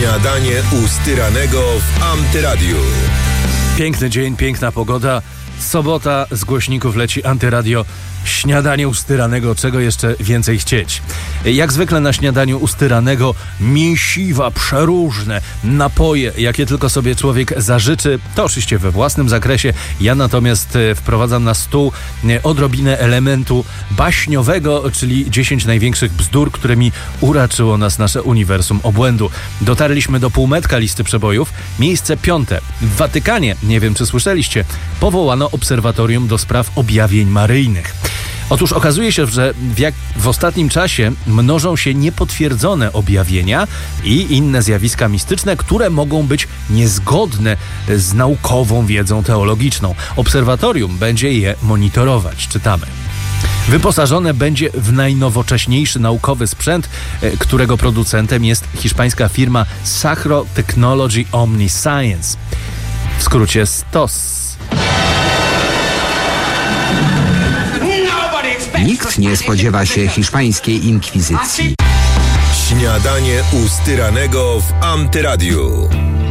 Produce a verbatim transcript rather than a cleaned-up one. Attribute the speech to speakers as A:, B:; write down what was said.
A: Śniadanie u Styranego w Antyradiu.
B: Piękny dzień, piękna pogoda. Sobota, z głośników leci Antyradio. Śniadanie u Styranego, czego jeszcze więcej chcieć. Jak zwykle na śniadaniu u Styranego mięsiwa, przeróżne napoje, jakie tylko sobie człowiek zażyczy, to oczywiście we własnym zakresie. Ja natomiast wprowadzam na stół odrobinę elementu baśniowego, czyli dziesięć największych bzdur, którymi uraczyło nas nasze uniwersum obłędu. Dotarliśmy do półmetka listy przebojów. Miejsce piąte. W Watykanie, nie wiem czy słyszeliście, powołano obserwatorium do spraw objawień maryjnych. Otóż okazuje się, że w, jak, w ostatnim czasie mnożą się niepotwierdzone objawienia i inne zjawiska mistyczne, które mogą być niezgodne z naukową wiedzą teologiczną. Obserwatorium będzie je monitorować, czytamy. Wyposażone będzie w najnowocześniejszy naukowy sprzęt, którego producentem jest hiszpańska firma Sacro Technology Omniscience. W skrócie S T O S.
C: Nikt nie spodziewa się hiszpańskiej inkwizycji.
A: Śniadanie u Styranego w Antyradiu.